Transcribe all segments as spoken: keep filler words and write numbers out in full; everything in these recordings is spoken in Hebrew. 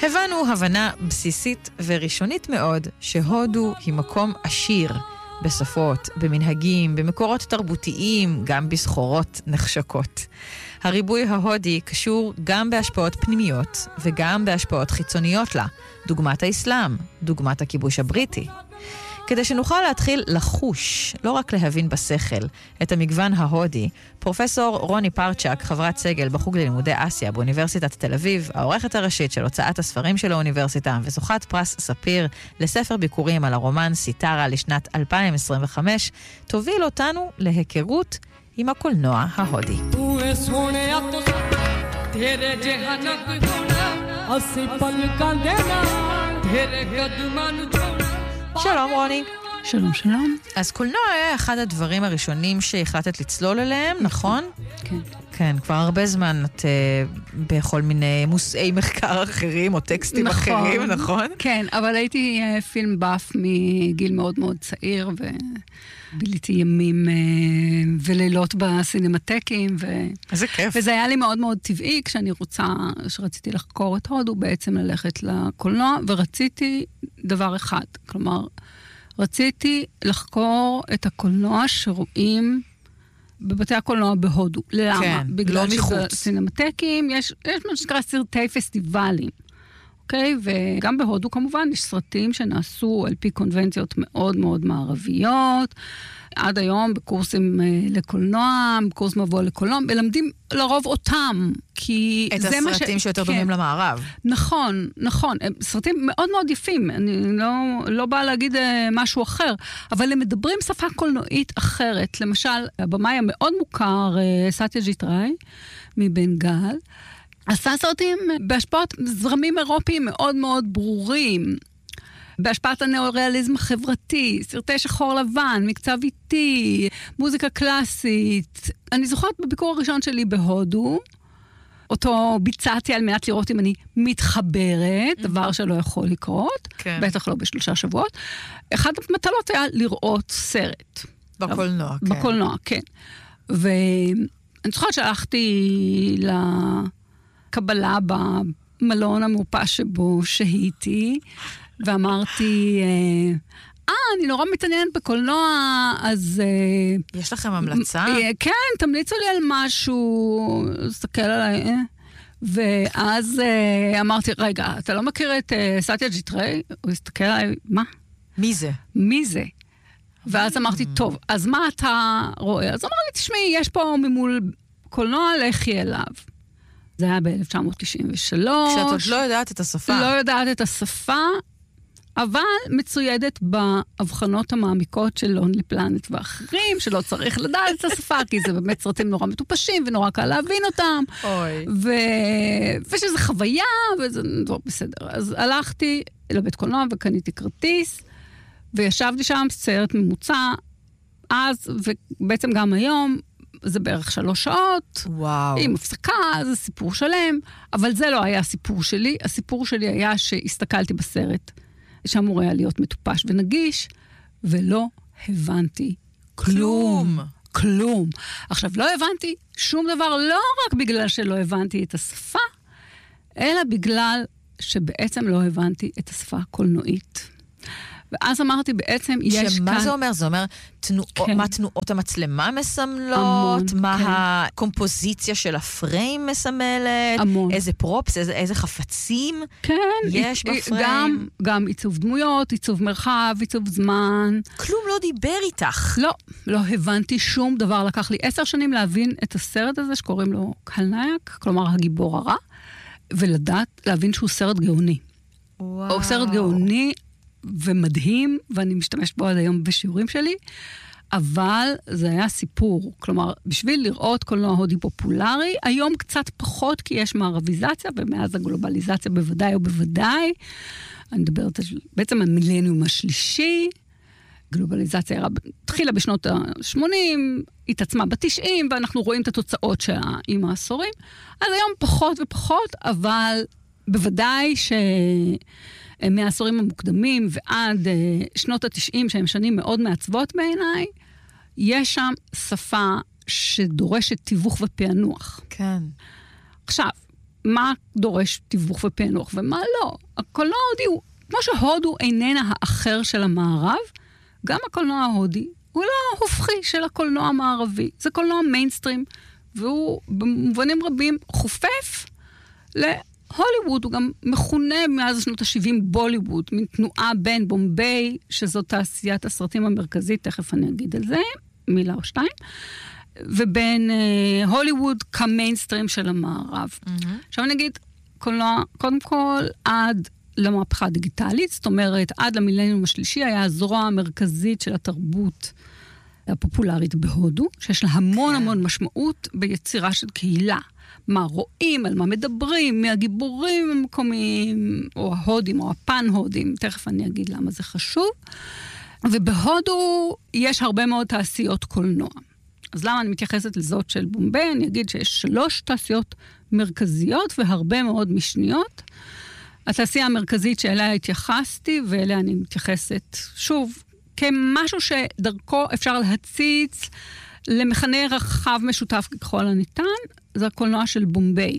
הבנו הבנה בסיסית וראשונית מאוד שהודו היא מקום עשיר בשפות, במנהגים, במקורות תרבותיים, גם בסחורות נחשקות. הריבוי ההודי קשור גם בהשפעות פנימיות וגם בהשפעות חיצוניות לה, דוגמת האסלאם, דוגמת הכיבוש הבריטי. כדי שנוכל להתחיל לחוש, לא רק להבין בשכל, את המגוון ההודי, פרופסור רוני פרצ'ק, חברת סגל בחוג ללימודי אסיה באוניברסיטת תל אביב, העורכת הראשית של הוצאת הספרים של האוניברסיטה וזוכת פרס ספיר לספר ביקורים על הרומן סיטרה לשנת אלפיים עשרים וחמש, תוביל אותנו להיכרות עם הקולנוע ההודי. שלום רוני. שלום שלום. אז קולנוע היה אחד הדברים הראשונים שהחלטת לצלול אליהם, נכון? כן. כן, כבר הרבה זמן את uh, בכל מיני מושאי מחקר אחרים או טקסטים נכון. אחרים, נכון? כן, אבל הייתי uh, פילם באף מגיל מאוד מאוד צעיר וביליתי ימים uh, ולילות בסינמטקים. ו... איזה כיף. וזה היה לי מאוד מאוד טבעי כשאני רוצה, שרציתי לחקור את הודו, בעצם ללכת לקולנוע, ורציתי דבר אחד, כלומר, רציתי לחקור את הקולנוע שרואים בבתי הקולנוע בהודו. למה? כן, בגלל לא מחוץ. שבסינמטקים יש, יש מה שקרה סרטי פסטיבלים, אוקיי? וגם בהודו כמובן יש סרטים שנעשו על פי קונבנציות מאוד מאוד מערביות, עד היום בקורסים לקולנוע, בקורס מבוא לקולנוע, מלמדים לרוב אותם, כי את זה מה ש... הסרטים שיותר כן. דומים למערב. נכון, נכון. סרטים מאוד מאוד יפים, אני לא, לא באה להגיד משהו אחר, אבל הם מדברים שפה קולנועית אחרת. למשל, הבמאי המאוד מוכר, סטיה-ג'יט ראי, מבנגל, עשה סרטים בהשפעות זרמים אירופיים מאוד מאוד ברורים, בהשפעת הנאו-ריאליזם החברתי, סרטי שחור לבן, מקצב איטי, מוזיקה קלאסית. אני זוכרת בביקור הראשון שלי בהודו, אותו ביצעתי על מנת לראות אם אני מתחברת, דבר שלא יכול לקרות, כן. בטח לא בשלושה שבועות. אחד המטלות היה לראות סרט. בקולנוע, כן. בקולנוע, כן. ואני זוכרת שהלכתי לקבלה במלון המורפא שבו שהיתי, ואמרתי, אה, אני נורא מתעניינת בקולנוע, אז... יש לכם המלצה? כן, תמליצו לי על משהו, תסתכל עליי. ואז אמרתי, רגע, אתה לא מכיר את סטיה-ג'יט ראי? הוא הסתכל עליי, מה? מי זה? מי זה? ואז אמרתי, טוב, אז מה אתה רואה? אז אמר לי, תשמעי, יש פה ממול קולנוע, לכי אליו. זה היה ב-אלף תשע מאות תשעים ושלוש. כשאת עוד לא יודעת את השפה. לא יודעת את השפה, אבל מצוידת בהבחנות המעמיקות של לונלי פלנט ואחרים, שלא צריך לדעת את השפה, כי זה באמת סרטים נורא מטופשים, ונורא קל להבין אותם. אוי. ו... ושזה חוויה, וזה לא בסדר. אז הלכתי לבית קולנוע וקניתי כרטיס, וישבתי שם סרט ממוצע, אז, ובעצם גם היום, זה בערך שלוש שעות, וואו. עם הפסקה, זה סיפור שלם, אבל זה לא היה הסיפור שלי. הסיפור שלי היה שהסתכלתי בסרט, שאמור היה להיות מטופש ונגיש, ולא הבנתי כלום. כלום. עכשיו, לא הבנתי שום דבר, לא רק בגלל שלא הבנתי את השפה, אלא בגלל שבעצם לא הבנתי את השפה הקולנועית. ואז אמרתי, בעצם יש כאן... שמה זה אומר? זה אומר, תנוע... כן. מה תנועות המצלמה מסמלות? המון, מה כן. הקומפוזיציה של הפריים מסמלת? המון. איזה פרופס, איזה, איזה חפצים כן, יש עיצ... בפריים? גם, גם עיצוב דמויות, עיצוב מרחב, עיצוב זמן. כלום לא דיבר איתך. לא, לא הבנתי שום דבר. לקח לי עשר שנים להבין את הסרט הזה שקוראים לו קלנייק, כלומר הגיבור הרע, ולדעת, להבין שהוא סרט גאוני. וואו. הוא סרט גאוני ומדהים, ואני משתמשת בו עד היום בשיעורים שלי, אבל זה היה סיפור. כלומר, בשביל לראות קולנוע הודי פופולרי, היום קצת פחות, כי יש מערביזציה, ומאז הגלובליזציה בוודאי ובוודאי, אני מדברת על בעצם המילניום השלישי, גלובליזציה התחילה בשנות ה-שמונים, התעצמה ב-תשעים, ואנחנו רואים את התוצאות שלה עם העשורים. אז היום פחות ופחות, אבל בוודאי ש... מהעשורים המוקדמים ועד שנות ה-תשעים, שהן שנים מאוד מעצבות בעיניי, יש שם שפה שדורשת תיווך ופענוח. כן. עכשיו, מה דורש תיווך ופענוח ומה לא. הקולנוע ההודי הוא, כמו שהודו איננה האחר של המערב, גם הקולנוע ההודי הוא לא הופכי של הקולנוע המערבי. זה קולנוע מיינסטרים, והוא במובנים רבים חופף להוליווד. הוא גם מכונה מאז שנות ה-שבעים בוליווד, מן תנועה בין בומביי, שזו תעשיית הסרטים המרכזית, תכף אני אגיד על זה, מילה או שתיים, ובין אה, הוליווד כמיינסטרים של המערב. Mm-hmm. עכשיו אני אגיד, קולנוע, קודם כל, עד למהפכה הדיגיטלית, זאת אומרת, עד למילניום השלישי, היה הזרוע המרכזית של התרבות הפופולרית בהודו, שיש לה המון המון משמעות ביצירה של קהילה. מה רואים, על מה מדברים, מהגיבורים המקומיים, או ההודים, או הפן-הודים, תכף אני אגיד למה זה חשוב. ובהודו יש הרבה מאוד תעשיות קולנוע. אז למה אני מתייחסת לזאת של בומביי? אני אגיד שיש שלוש תעשיות מרכזיות והרבה מאוד משניות. התעשייה המרכזית שאליה התייחסתי, ואליה אני מתייחסת שוב, כמשהו שדרכו אפשר להציץ למכנה רחב משותף ככל הניתן, זה הקולנוע של בומביי.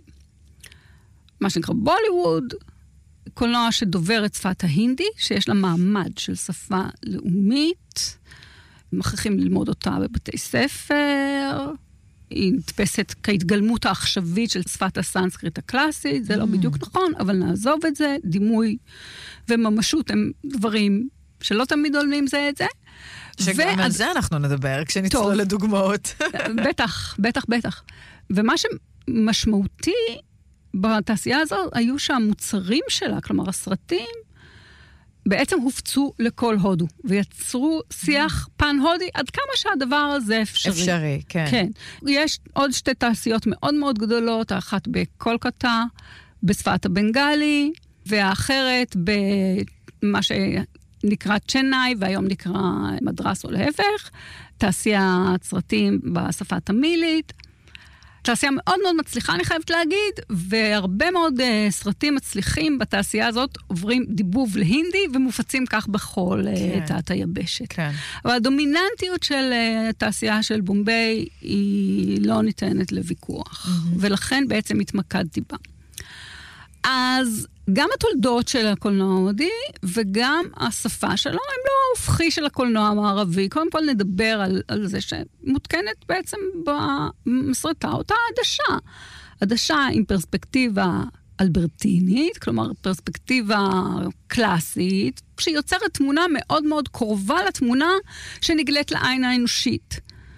מה שנקרא בוליווד, קולנוע שדובר את שפת ההינדי, שיש לה מעמד של שפה לאומית, מכריחים ללמוד אותה בבתי ספר, היא נתפסת כהתגלמות העכשווית של שפת הסנסקריט הקלאסית, זה לא בדיוק נכון, אבל נעזוב את זה, דימוי וממשות הם דברים שלא תמיד עולמים זה את זה. שגם על זה אנחנו נדבר, כשנצלול לדוגמאות. בטח, בטח, בטח. ומה שמשמעותי בתעשייה הזאת, היו שהמוצרים שלה, כלומר הסרטים, בעצם הופצו לכל הודו, ויצרו שיח פן הודי, עד כמה שהדבר הזה אפשרי. אפשרי, כן. כן. יש עוד שתי תעשיות מאוד מאוד גדולות, האחת בקולקטה, בשפת הבנגלי, והאחרת במה שנקרא צ'נאי, והיום נקרא מדרס או להפך, תעשיית סרטים בשפה התמילית, תעשייה מאוד מאוד מצליחה, אני חייבת להגיד, והרבה מאוד uh, סרטים מצליחים בתעשייה הזאת עוברים דיבוב להינדי, ומופצים כך בכל כן. uh, תת היבשת. כן. אבל הדומיננטיות של uh, תעשייה של בומביי היא לא ניתנת לוויכוח, mm-hmm. ולכן בעצם התמקדתי בה. אז גם התולדות של הקולנוע ההודי, וגם השפה שלו, הם לא הופכי של הקולנוע המערבי. קודם כל נדבר על, על זה שמותקנת בעצם במסרטה אותה עדשה. עדשה עם פרספקטיבה אלברטינית, כלומר פרספקטיבה קלאסית, שיוצרת תמונה מאוד מאוד קרובה לתמונה שנגלית לעין האנושית.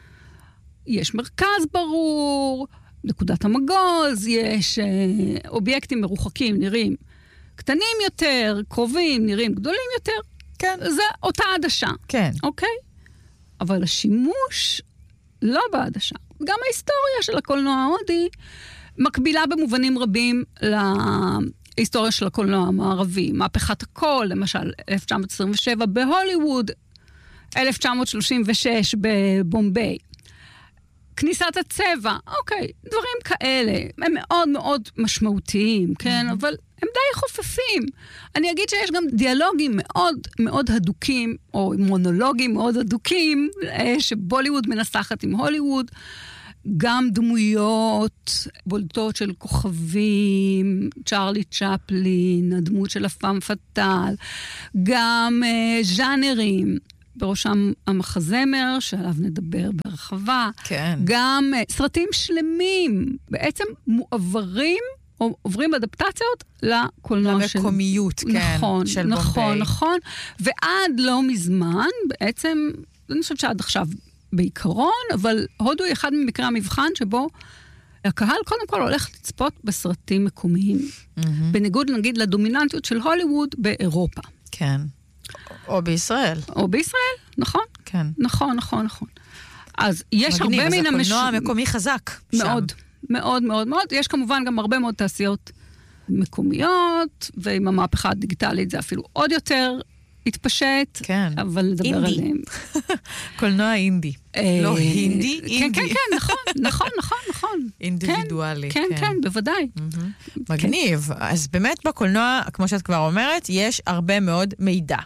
יש מרכז ברור, נקודת המגוז, יש אה, אובייקטים מרוחקים, נראים קטנים יותר, קרובים, נראים גדולים יותר. כן. זה אותה עדשה. כן. אוקיי? אבל השימוש לא בעדשה. גם ההיסטוריה של הקולנוע ההודי מקבילה במובנים רבים להיסטוריה של הקולנוע המערבי. מהפכת הקול, למשל, אלף תשע מאות עשרים ושבע בהוליווד, אלף תשע מאות שלושים ושש בבומביי. כניסת הצבע, אוקיי, דברים כאלה, הם מאוד מאוד משמעותיים, כן? Mm-hmm. אבל הם די חופפים. אני אגיד שיש גם דיאלוגים מאוד מאוד הדוקים, או מונולוגים מאוד הדוקים, שבוליווד מנסחת עם הוליווד, גם דמויות בולטות של כוכבים, צ'רלי צ'פלין, הדמות של הפאם פטל, גם uh, ז'אנרים, בראשם המחזמר, שעליו נדבר ברחבה. כן. גם uh, סרטים שלמים, בעצם מועברים, או עוברים אדפטציות לקולנוע של... למקומיות, כן, נכון, של נכון, בומביי. נכון. ועד לא מזמן, בעצם, אני חושבת שעד עכשיו בעיקרון, אבל הודו היא אחד ממקרי המבחן שבו הקהל קודם כל הולך לצפות בסרטים מקומיים. Mm-hmm. בניגוד, נגיד, לדומיננטיות של הוליווד באירופה. כן. או בישראל. או בישראל, נכון. כן. נכון, נכון, נכון. אז יש מגניב, הרבה מן המש... המש... הקולנוע המקומי חזק. מאוד, שם. מאוד, מאוד, מאוד. יש כמובן גם הרבה מאוד תעשיות מקומיות, ועם המהפכה הדיגיטלית זה אפילו עוד יותר התפשט, כן. אבל לדבר עליהם. קולנוע אינדי. לא הינדי, אינדי. כן, כן, כן, נכון, נכון, נכון, נכון. אינדיבידואלי. כן, כן, בוודאי. מגניב. אז באמת בקולנוע, כמו שאת כבר אומרת, יש הרבה מאוד מידע.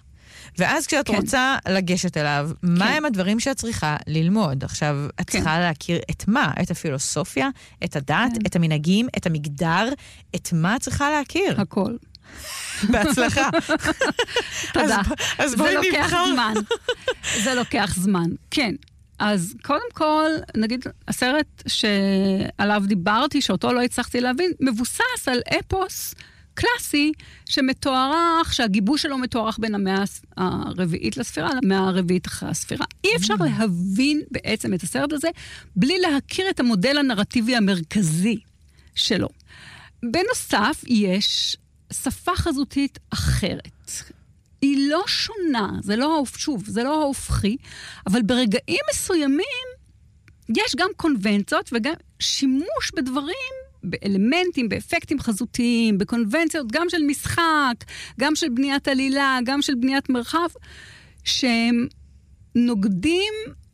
ואז כשאת כן. רוצה לגשת אליו, מה כן. הם הדברים שאת צריכה ללמוד? עכשיו, את כן. צריכה להכיר את מה? את הפילוסופיה, את הדת, כן. את המנהגים, את המגדר, את מה את צריכה להכיר? הכל. בהצלחה. תודה. אז, אז בואי זה לוקח נבחר. זמן. זה לוקח זמן, כן. אז קודם כל, נגיד, הסרט שעליו דיברתי, שאותו לא הצלחתי להבין, מבוסס על אפוס קלאסי שמתוארך, שהגיבוש שלו מתוארך בין המאה הרביעית לספירה, למאה הרביעית אחרי הספירה. אי אפשר להבין בעצם את הסרט הזה, בלי להכיר את המודל הנרטיבי המרכזי שלו. בנוסף, יש שפה חזותית אחרת. היא לא שונה, זה לא, שוב, זה לא ההופכי, אבל ברגעים מסוימים יש גם קונבנציות וגם שימוש בדברים, באלמנטים, באפקטים חזותיים, בקונבנציות גם של משחק, גם של בניית עלילה, גם של בניית מרחב, שהם נוגדים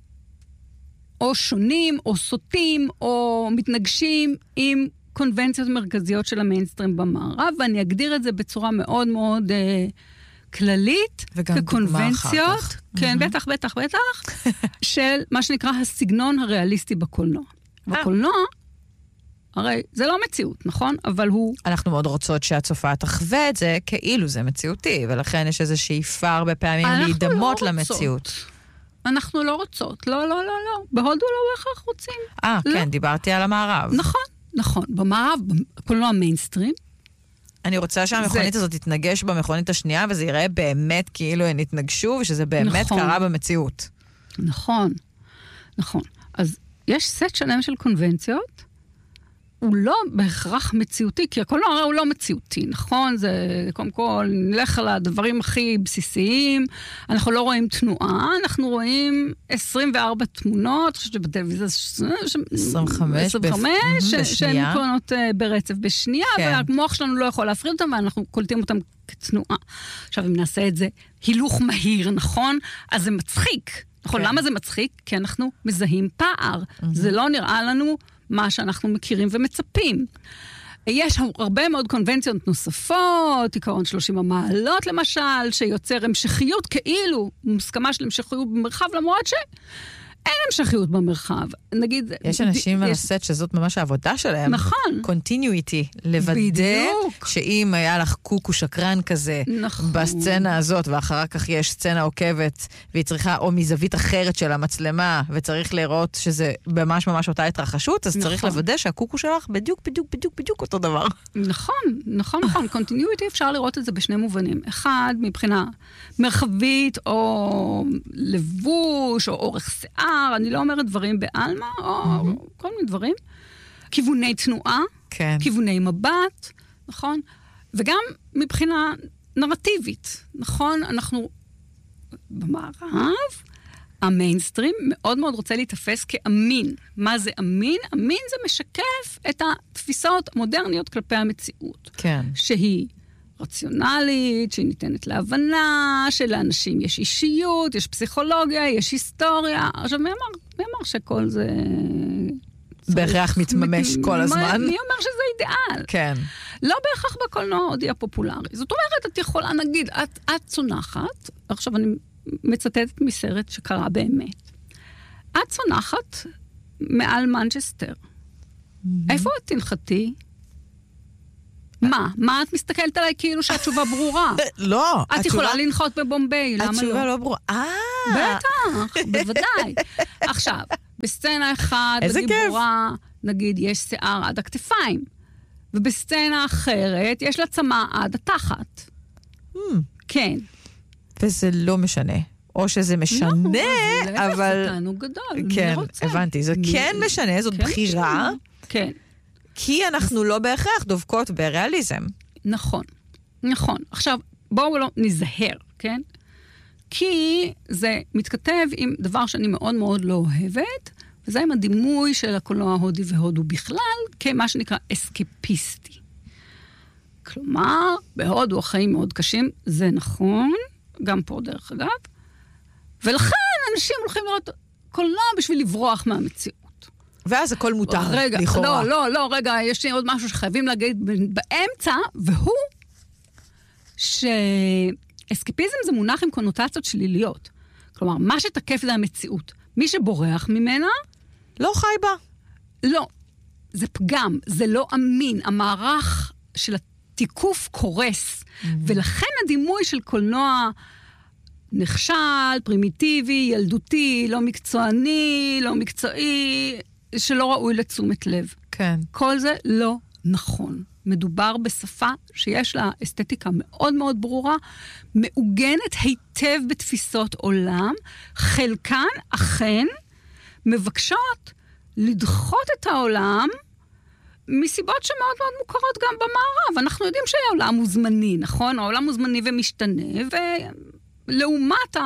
או שונים או סוטים או מתנגשים עם קונבנציות מרכזיות של המיינסטרים במערב, ואני אגדיר את זה בצורה מאוד מאוד אה, כללית, כקונבנציות, כן, mm-hmm. בטח, בטח, בטח, של מה שנקרא הסגנון הריאליסטי בקולנוע. בקולנוע, הרי זה לא מציאות, נכון? אבל הוא... אנחנו מאוד רוצות שהצופה תחווה את זה כאילו זה מציאותי, ולכן יש איזו שאיפה הרבה פעמים להידמות לא למציאות. אנחנו לא רוצות, לא, לא, לא, לא. בהודו לא בהכרח רוצים. אה, לא. כן, דיברתי על המערב. נכון, נכון. במערב, בקולנוע מיינסטרים, אני רוצה שהמכונית זה... הזאת תתנגש במכונית השנייה, וזה יראה באמת כאילו הן התנגשו, ושזה באמת נכון. קרה במציאות. נכון, נכון. אז יש סט שלם של קונבנציות, הוא לא בהכרח מציאותי, כי הקולנוע הרי הוא לא מציאותי, נכון? זה קודם כל, נלך על הדברים הכי בסיסיים, אנחנו לא רואים תנועה, אנחנו רואים עשרים וארבע תמונות, אני חושבת שבטלוויזיה עשרים וחמש שהן מקרונות ברצף בשנייה, והמוח שלנו לא יכול להפריד אותם, ואנחנו קולטים אותם כתנועה. עכשיו, אם נעשה את זה הילוך מהיר, נכון? אז זה מצחיק. נכון, למה זה מצחיק? כי אנחנו מזהים פער. זה לא נראה לנו מה שאנחנו מכירים ומצפים. יש הרבה מאוד קונבנציות נוספות, עיקרון שלושים המעלות למשל, שיוצר המשכיות כאילו, מוסכמה של המשכיות במרחב, למרות שאין המשכיות במרחב. נגיד... יש אנשים על הסט שזאת ממש העבודה שלהם. נכון. continuity, לוודא שאם היה לך קוקו שקרן כזה, נכון. בסצנה הזאת, ואחר כך יש סצנה עוקבת, והיא צריכה או מזווית אחרת של המצלמה, וצריך לראות שזה ממש ממש אותה התרחשות, אז נכון. צריך לוודא שהקוקו שלך בדיוק, בדיוק, בדיוק, בדיוק אותו דבר. נכון, נכון, נכון. continuity אפשר לראות את זה בשני מובנים. אחד, מבחינה מרחבית, או לבוש, או אורך שיער, אני לא אומרת דברים באלמה, או mm-hmm. כל מיני דברים. כיווני תנועה, כן. כיווני מבט, נכון? וגם מבחינה נרטיבית, נכון? אנחנו במערב, המיינסטרים מאוד מאוד רוצה להתאפס כאמין. מה זה אמין? אמין זה משקף את התפיסות המודרניות כלפי המציאות. כן. שהיא רציונלית, שהיא ניתנת להבנה, שלאנשים יש אישיות, יש פסיכולוגיה, יש היסטוריה. עכשיו, מי אמר, מי אמר שכל זה... בהכרח מתממש כל הזמן. מי אומר שזה אידיאל? כן. לא בהכרח בקולנוע ההודי הפופולרי. זאת אומרת, את יכולה, נגיד, את, את צונחת, עכשיו אני מצטטת מסרט שקרה באמת. את צונחת מעל מנצ'סטר. איפה את תנחתי? מה? מה את מסתכלת עליי כאילו שהתשובה ברורה? לא. את יכולה לנחות בבומביי, למה לא? התשובה לא ברורה. אה. בטח, בוודאי. עכשיו, בסצנה אחת, בגיבורה, נגיד, יש שיער עד הכתפיים. ובסצנה אחרת, יש לה צמא עד התחת. כן. וזה לא משנה. או שזה משנה, אבל... זה תענוג גדול. כן, הבנתי. זה כן משנה, זאת בחירה. כן. כי אנחנו לא בהכרח דובקות בריאליזם. נכון, נכון. עכשיו, בואו לא נזהר, כן? כי זה מתכתב עם דבר שאני מאוד מאוד לא אוהבת, וזה עם הדימוי של הקולנוע ההודי והודו בכלל, כמה שנקרא אסקפיסטי. כלומר, בהודו החיים מאוד קשים, זה נכון, גם פה דרך אגב, ולכן אנשים הולכים לראות קולנוע בשביל לברוח מהמציאות. ואז הכל מותר, רגע, לכאורה. לא, לא, לא, רגע, יש לי עוד משהו שחייבים להגיד באמצע, והוא אסקפיזם זה מונח עם קונוטציות שליליות. כלומר, מה שתקף זה המציאות. מי שבורח ממנה, לא חי בה. לא. זה פגם, זה לא אמין. המערך של התיקוף קורס. Mm-hmm. ולכן הדימוי של קולנוע נכשל, פרימיטיבי, ילדותי, לא מקצועני, לא מקצועי, שלא ראוי לתשומת לב. כן. כל זה לא נכון. מדובר בשפה שיש לה אסתטיקה מאוד מאוד ברורה, מעוגנת היטב בתפיסות עולם, חלקן אכן מבקשות לדחות את העולם, מסיבות שמאוד מאוד מוכרות גם במערב. אנחנו יודעים שהעולם הוא זמני, נכון? העולם הוא זמני ומשתנה, ולעומת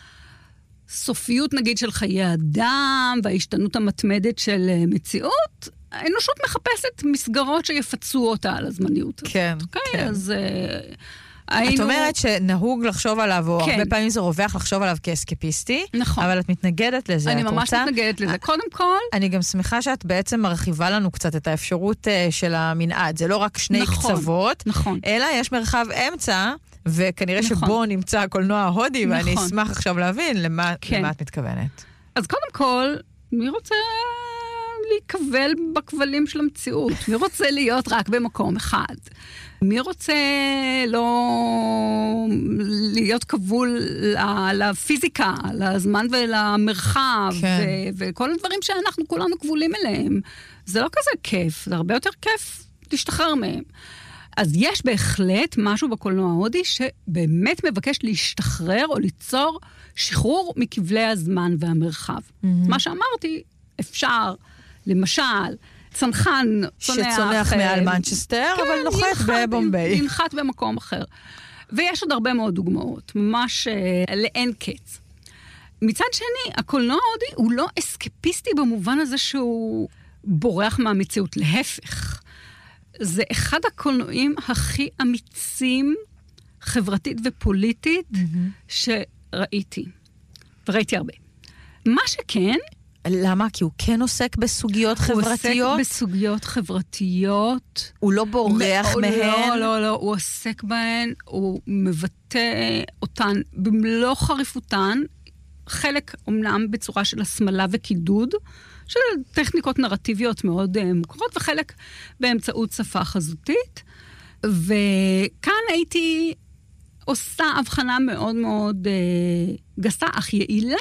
הסופיות נגיד של חיי אדם, וההשתנות המתמדת של מציאות, האנושות מחפשת מסגרות שיפצו אותה על הזמניות הזאת. כן, okay? כן. אז היינו... את אומרת שנהוג לחשוב עליו, או כן. הרבה פעמים זה רווח לחשוב עליו כאסקפיסטי, נכון. אבל את מתנגדת לזה. אני את ממש רוצה... מתנגדת לזה. קודם כל... אני גם שמחה שאת בעצם מרחיבה לנו קצת את האפשרות של המנעד. זה לא רק שני נכון, קצוות, נכון. אלא יש מרחב אמצע, וכנראה נכון. שבו נמצא הקולנוע ההודי, נכון. ואני אשמח עכשיו להבין למה, כן. למה את מתכוונת. אז קודם כל, מי רוצה... להיקבל בכבלים של המציאות. מי רוצה להיות רק במקום אחד? מי רוצה לא להיות כבול לפיזיקה, לזמן ולמרחב, כן. ו- וכל הדברים שאנחנו כולנו כבולים אליהם. זה לא כזה כיף, זה הרבה יותר כיף להשתחרר מהם. אז יש בהחלט משהו בקולנוע ההודי שבאמת מבקש להשתחרר או ליצור שחרור מכבלי הזמן והמרחב. Mm-hmm. מה שאמרתי, אפשר... למשל, צנחן שצונח מעל מנצ'סטר, כן, אבל נוחת בבומביי. ינחת במקום אחר. ויש עוד הרבה מאוד דוגמאות, ממש אה, לאין קץ. מצד שני, הקולנוע ההודי הוא לא אסקפיסטי במובן הזה שהוא בורח מהמציאות, להפך. זה אחד הקולנועים הכי אמיצים, חברתית ופוליטית, mm-hmm. שראיתי. וראיתי הרבה. מה שכן, למה? כי הוא כן עוסק בסוגיות חברתיות? הוא עוסק בסוגיות חברתיות. הוא לא בורח מהן? לא, לא, לא. הוא עוסק בהן, הוא מבטא אותן במלוא חריפותן, חלק אומנם בצורה של הסמלה וקידוד, של טכניקות נרטיביות מאוד מוכרות, וחלק באמצעות שפה חזותית. וכאן הייתי עושה הבחנה מאוד מאוד גסה, אך יעילה,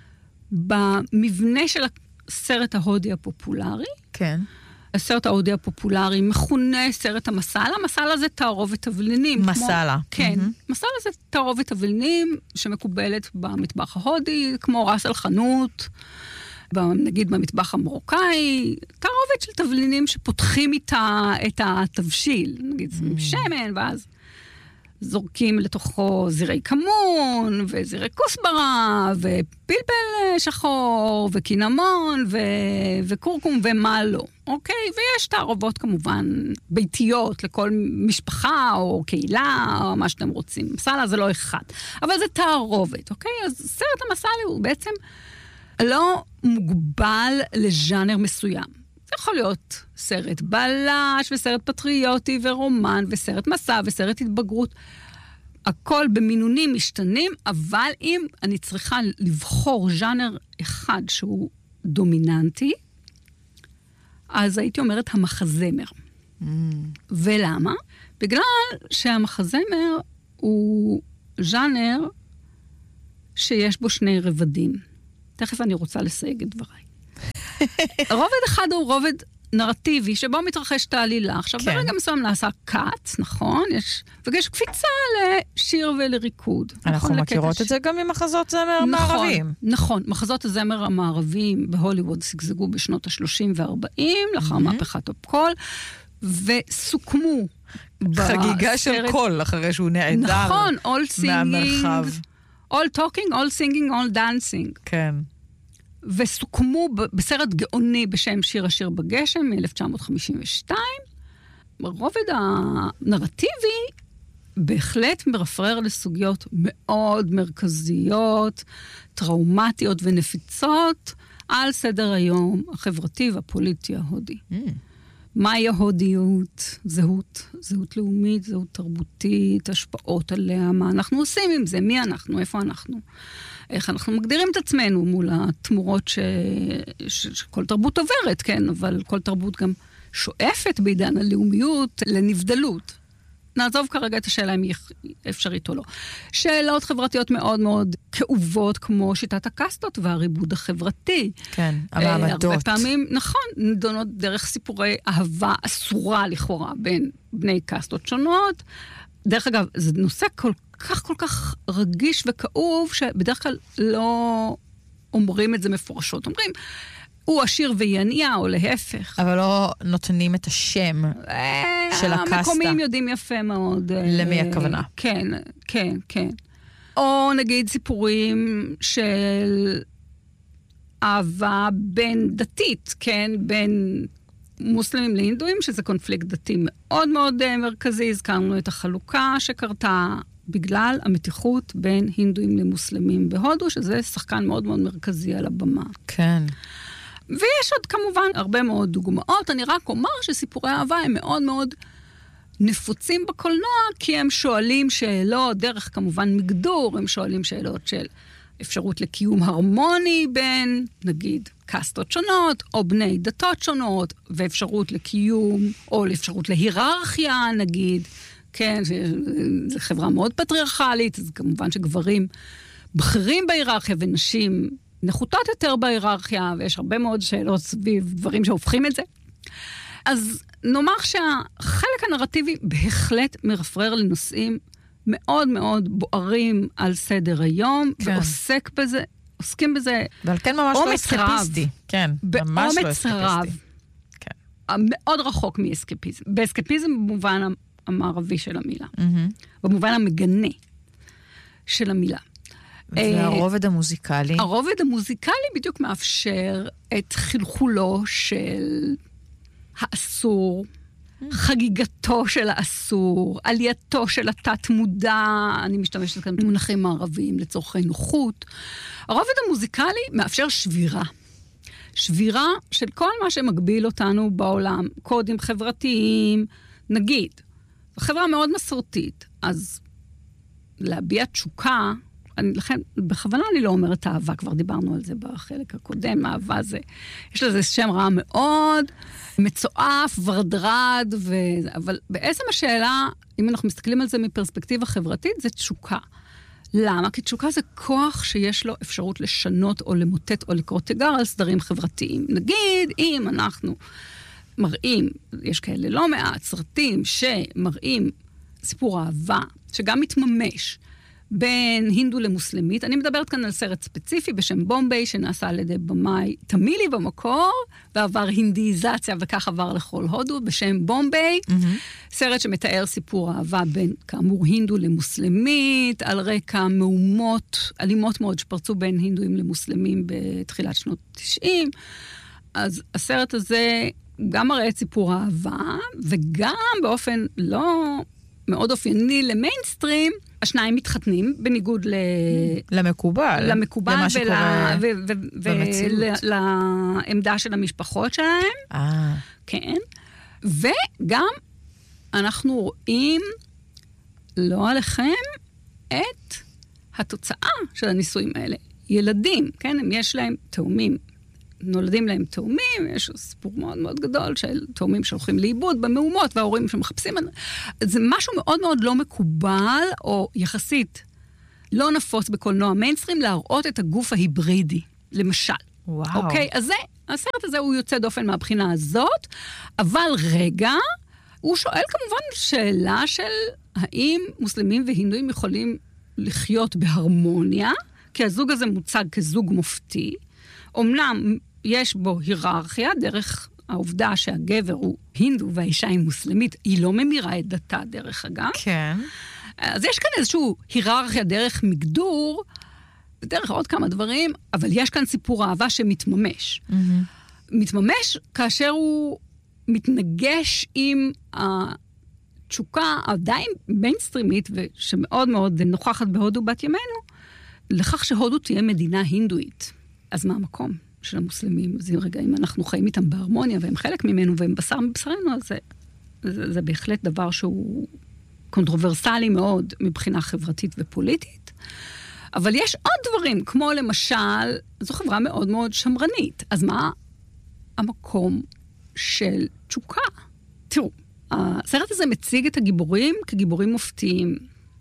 במבנה של הסרט ההודי הפופולרי. כן. הסרט ההודי הפופולרי מכונה סרט המסאלה. מסאלה זה תערובת תבלינים. מסאלה. כמו, כן. Mm-hmm. מסאלה זה תערובת תבלינים שמקובלת במטבח ההודי, כמו רס על חנות, נגיד במטבח המרוקאי, תערובת של תבלינים שפותחים איתה את התבשיל. נגיד mm-hmm. שמן, ואז זורקים לתוכו זירי כמון, וזירי כוסברה, ופלפל שחור, וקינמון, ו... וקורקום, ומה לא. אוקיי? ויש תערובות כמובן ביתיות לכל משפחה, או קהילה, או מה שאתם רוצים. מסאלה זה לא אחד. אבל זה תערובת, אוקיי? אז סרט המסאלה הוא בעצם לא מוגבל לז'אנר מסוים. זה יכול להיות סרט בלש, וסרט פטריוטי, ורומן, וסרט מסע, וסרט התבגרות. הכל במינונים משתנים, אבל אם אני צריכה לבחור ז'אנר אחד שהוא דומיננטי, אז הייתי אומרת המחזמר. Mm. ולמה? בגלל שהמחזמר הוא ז'אנר שיש בו שני רבדים. תכף אני רוצה לסייג את דבריי. רובד אחד הוא רובד נרטיבי, שבו מתרחש העלילה. עכשיו, כן. ברגע מסוים נעשה קאט, נכון? יש, ויש קפיצה לשיר ולריקוד. אנחנו נכון, מכירות ש... את זה גם ממחזות זמר נכון, המערביים. נכון, מחזות הזמר המערביים בהוליווד סגזגו בשנות ה-שלושים וה-ארבעים, לאחר mm-hmm. מהפכת הפקול, וסוכמו חגיגה בסרט... של קול, אחרי שהוא נעדר נכון, all singing, מהמרחב. all talking, all singing, all dancing. כן. וסוכמו בסרט גאוני בשם שיר השיר בגשם מ-אלף תשע מאות חמישים ושתיים. הרובד הנרטיבי בהחלט מרפרר לסוגיות מאוד מרכזיות, טראומטיות ונפיצות על סדר היום החברתי והפוליטי ההודי. Mm. מהי ההודיות? זהות, זהות לאומית, זהות תרבותית, השפעות עליה, מה אנחנו עושים עם זה, מי אנחנו, איפה אנחנו, איך אנחנו מגדירים את עצמנו מול התמורות ש... ש... שכל תרבות עוברת, כן, אבל כל תרבות גם שואפת בעידן הלאומיות לנבדלות. נעזוב כרגע את השאלה אם היא אפשרית או לא. שאלות חברתיות מאוד מאוד כאובות, כמו שיטת הקסטות והריבוד החברתי. כן, המעמדות. הרבה פעמים, נכון, נדונות דרך סיפורי אהבה אסורה לכאורה בין בני קסטות שונות. דרך אגב, זה נושא כל כך כל כך רגיש וכאוב, שבדרך כלל לא אומרים את זה מפורשות. אומרים, הוא עשיר ויניה, או להפך. אבל לא נותנים את השם של הקסטה. המקומים יודעים יפה מאוד. למי הכוונה. כן, כן, כן. או נגיד סיפורים של אהבה בין דתית, כן, בין מוסלמים להינדואים, שזה קונפליקט דתי מאוד מאוד מרכזי. הזכרנו את החלוקה שקרתה בגלל המתיחות בין הינדואים למוסלמים בהודו, שזה שחקן מאוד מאוד מרכזי על הבמה. כן. ויש עוד כמובן הרבה מאוד דוגמאות. אני רק אומר שסיפורי אהבה הם מאוד מאוד נפוצים בקולנוע, כי הם שואלים שאלות, דרך כמובן מגדור, הם שואלים שאלות של אפשרות לקיום הרמוני בין, נגיד, קסטות שונות, או בני דתות שונות, ואפשרות לקיום, או לאפשרות להיררכיה, נגיד, כן, זו חברה מאוד פטריארכלית, אז כמובן שגברים בכירים בהיררכיה ונשים נחותות יותר בהיררכיה, ויש הרבה מאוד שאלות סביב דברים שהופכים את זה. אז נאמר שהחלק הנרטיבי בהחלט מרפרר לנושאים מאוד מאוד בוערים על סדר היום, כן. ועוסק בזה, עוסקים בזה ועל כן ממש לא אסקפיסטי. כן, ממש לא אסקפיסטי. רב, כן. מאוד רחוק מאסקפיזם. באסקפיזם במובן המערבי של המילה. Mm-hmm. במובן המגנה של המילה. והרובד המוזיקלי? הרובד המוזיקלי בדיוק מאפשר את חלחולו של האסור, חגיגתו של האסור, עלייתו של התת מודע, אני משתמשת כאן במונחים מערביים לצורכי נוחות. הרובד המוזיקלי מאפשר שבירה. שבירה של כל מה שמגביל אותנו בעולם, קודים חברתיים, נגיד, חברה מאוד מסורתית, אז להביע תשוקה, אני, לכן, בכוונה אני לא אומרת אהבה, כבר דיברנו על זה בחלק הקודם, אהבה זה, יש לזה שם רע מאוד, מצועף, ורדרד, ו... אבל בעצם השאלה, אם אנחנו מסתכלים על זה מפרספקטיבה חברתית, זה תשוקה. למה? כי תשוקה זה כוח שיש לו אפשרות לשנות או למוטט או לקרוא תיגר על סדרים חברתיים. נגיד, אם אנחנו מראים, יש כאלה לא מעט סרטים שמראים סיפור אהבה, שגם מתממש, בין הינדו למוסלמית. אני מדברת כאן על סרט ספציפי בשם בומביי, שנעשה על ידי במאי תמילי במקור, ועבר הינדיזציה וכך עבר לכל הודו, בשם בומביי. Mm-hmm. סרט שמתאר סיפור אהבה בין, כאמור, הינדו למוסלמית, על רקע מהומות, אלימות מאוד שפרצו בין הינדואים למוסלמים בתחילת שנות תשעים. אז הסרט הזה גם מראה את סיפור האהבה, וגם באופן לא מאוד אופייני למיינסטרים, השניים מתחתנים, בניגוד ל... למקובל. למקובל. למה שקורה ו... ו... במציאות. ולעמדה של המשפחות שלהם. אה. כן. וגם אנחנו רואים, לא עליכם, את התוצאה של הנישואים האלה. ילדים, כן? הם יש להם תאומים. נולדים להם תאומים, יש סיפור מאוד מאוד גדול של תאומים שהולכים לאיבוד במהומות, וההורים שמחפשים, זה משהו מאוד מאוד לא מקובל, או יחסית לא נפוץ בקולנוע מיינסטרים, להראות את הגוף ההיברידי, למשל. וואו. אוקיי, אז זה, הסרט הזה הוא יוצא דופן מהבחינה הזאת, אבל רגע, הוא שואל כמובן שאלה של האם מוסלמים והינדואים יכולים לחיות בהרמוניה, כי הזוג הזה מוצג כזוג מופתי, אמנם יש בו היררכיה, דרך העובדה שהגבר הוא הינדו והאישה היא מוסלמית, היא לא ממירה את דתה דרך אגב. כן. אז יש כאן איזשהו היררכיה דרך מגדור, דרך עוד כמה דברים, אבל יש כאן סיפור אהבה שמתממש. Mm-hmm. מתממש כאשר הוא מתנגש עם התשוקה עדיין מיינסטרימית, ושמאוד מאוד נוכחת בהודו בת ימינו, לכך שהודו תהיה מדינה הינדואית. אז מה המקום של המוסלמים. אז רגע, אם אנחנו חיים איתם בהרמוניה, והם חלק ממנו, והם בשר מבשרנו, אז זה, זה, זה בהחלט דבר שהוא קונטרוברסלי מאוד מבחינה חברתית ופוליטית. אבל יש עוד דברים, כמו למשל, זו חברה מאוד מאוד שמרנית. אז מה המקום של תשוקה? תראו, הסרט הזה מציג את הגיבורים כגיבורים מופתיים.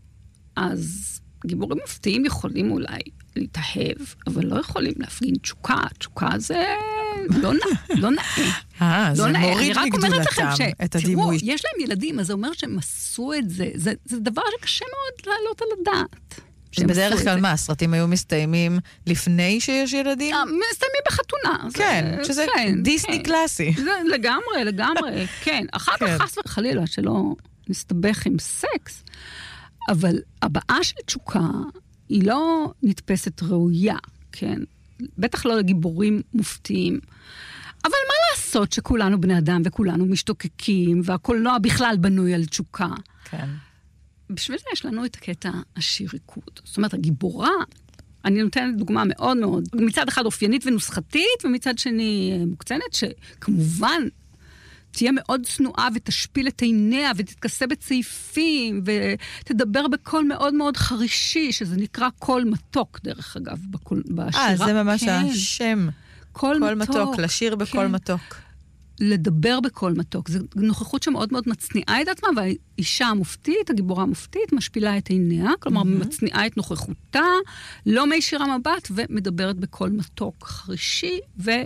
אז גיבורים מופתיים יכולים אולי להתאהב, אבל לא יכולים להפגין תשוקה. תשוקה זה לא נאה, לא נאה. אה, זה מוריד מגדולתם את הדימוי. תראו, יש להם ילדים, אז זה אומר שהם עשו את זה. זה, זה דבר שקשה מאוד לעלות על הדעת. בדרך כלל מה, הסרטים היו מסתיימים לפני שיש ילדים? מסתיימים בחתונה. כן, שזה דיסני קלאסי. לגמרי, לגמרי, כן. אחר כך חס וחלילה שלא נסתבך עם סקס, אבל הבאה של תשוקה היא לא נתפסת ראויה, כן? בטח לא לגיבורים מופתיים. אבל מה לעשות שכולנו בני אדם וכולנו משתוקקים, והקולנוע בכלל בנוי על תשוקה? כן. בשביל זה יש לנו את הקטע השיר ריקוד. זאת אומרת, הגיבורה, אני נותנת דוגמה מאוד מאוד, מצד אחד אופיינית ונוסחתית, ומצד שני מוקצנת, שכמובן תהיה מאוד צנועה ותשפיל את עיניה, ותתכסה בצעיפים, ותדבר בקול מאוד מאוד חרישי, שזה נקרא קול מתוק, דרך אגב, בקול, בשירה. אה, זה ממש כן. השם. קול, קול מתוק. מתוק, לשיר בקול כן. מתוק. לדבר בקול מתוק. זו נוכחות שמאוד מאוד מצניעה את עצמה, והאישה המופתית, הגיבורה המופתית, משפילה את עיניה, כלומר, mm-hmm. מצניעה את נוכחותה, לא מישירה מבט, ומדברת בקול מתוק, חרישי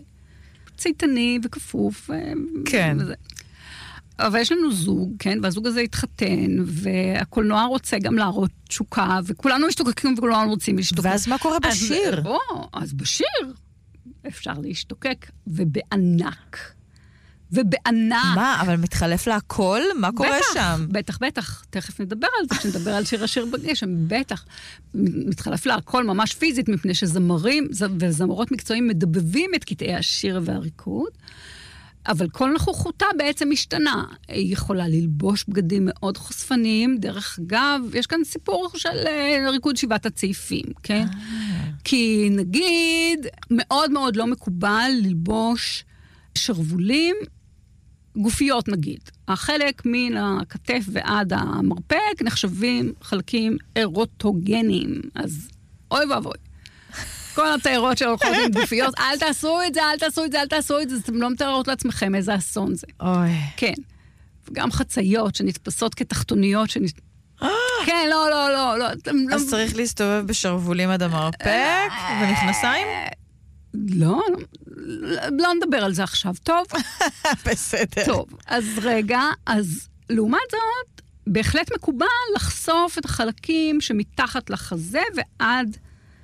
וצייתני וכפוף. כן. וזה. אבל יש לנו זוג, כן, והזוג הזה התחתן, והקולנוע רוצה גם להראות תשוקה, וכולנו משתוקקים וכולנו רוצים להשתוקק. ואז מה קורה בשיר? אז, או, אז בשיר אפשר להשתוקק, ובענק. ובענק. מה? אבל מתחלף לה הכל? מה קורה בטח, שם? בטח, בטח. תכף נדבר על זה, כשנדבר על שיר השיר בגשם. בטח. מתחלף לה הכל ממש פיזית, מפני שזמרים וזמרות מקצועיים מדבבים את קטעי השיר והריקוד, אבל כל נוכחותה בעצם משתנה. היא יכולה ללבוש בגדים מאוד חושפניים, דרך אגב, יש כאן סיפור של ריקוד שבעת הצעיפים, כן? כי נגיד, מאוד מאוד לא מקובל ללבוש שרבולים, גופיות נגיד. החלק מן הכתף ועד המרפק נחשבים חלקים אירוטוגנים. אז אוי ואבוי. כל התיירות שהולכות עם גופיות, אל תעשו את זה, אל תעשו את זה, אל תעשו את זה, אתם לא מתארות לעצמכם איזה אסון זה. אוי. כן. וגם חצאיות שנתפסות כתחתוניות, שנ... כן, לא, לא, לא, לא. אז צריך להסתובב בשרבולים עד המרפק ונכנסיים? לא, לא נדבר על זה עכשיו, טוב? בסדר. טוב, אז רגע, אז לעומת זאת, בהחלט מקובל לחשוף את החלקים שמתחת לחזה ועד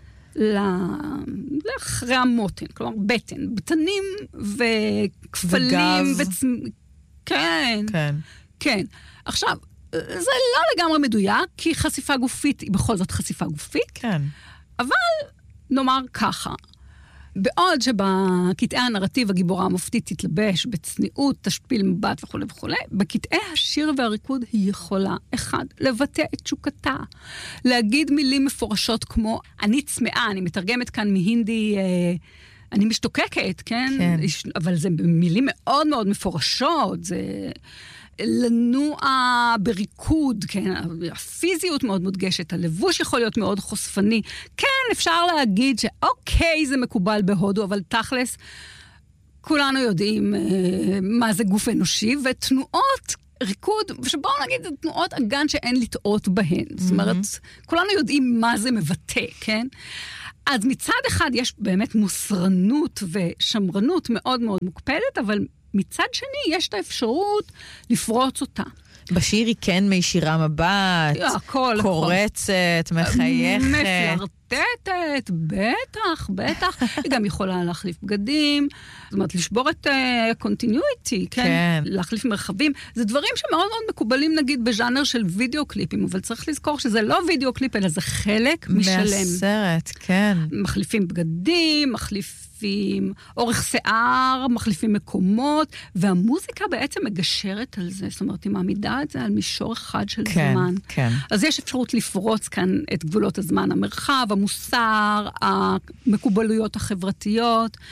לאחרי המותן, כלומר בטן, בטנים וכפלים. וגב. וצ... כן, כן. כן. עכשיו, זה לא לגמרי מדויק, כי חשיפה גופית היא בכל זאת חשיפה גופית. כן. אבל נאמר ככה, בעוד שבקטעי הנרטיב הגיבורה המופתית תתלבש בצניעות, תשפיל מבט וכו' וכו', בקטעי השיר והריקוד היא יכולה, אחד, לבטא את תשוקתה, להגיד מילים מפורשות כמו, אני צמאה, אני מתרגמת כאן מהינדי, אה, אני משתוקקת, כן? כן. אבל זה מילים מאוד מאוד מפורשות, זה לנוע בריקוד, כן, הפיזיות מאוד מודגשת, הלבוש יכול להיות מאוד חושפני. כן, אפשר להגיד שאוקיי, זה מקובל בהודו, אבל תכלס, כולנו יודעים אה, מה זה גוף אנושי, ותנועות ריקוד, שבואו נגיד, זה תנועות אגן שאין לטעות בהן. Mm-hmm. זאת אומרת, כולנו יודעים מה זה מבטא, כן? אז מצד אחד יש באמת מוסרנות ושמרנות מאוד מאוד מוקפדת, אבל מצד שני, יש את האפשרות לפרוץ אותה. בשיר היא כן מישירה מבט, הכל, קורצת, מחייכת. מפלרטטת, בטח, בטח. היא גם יכולה להחליף בגדים, זאת אומרת, לשבור את קונטיניויטי, כן? כן. להחליף מרחבים. זה דברים שמאוד מאוד מקובלים, נגיד, בז'אנר של וידאו קליפים, אבל צריך לזכור שזה לא וידאו קליפ, אלא זה חלק משלם. מהסרט, כן. מחליפים בגדים, מחליפים אורך שיער, מחליפים מקומות, והמוזיקה בעצם מגשרת על זה. זאת אומרת, היא מעמידה את זה על מישור אחד של כן, זמן. כן. אז יש אפשרות לפרוץ כאן את גבולות הזמן, המרחב, המוסר, המקובלויות החברתיות.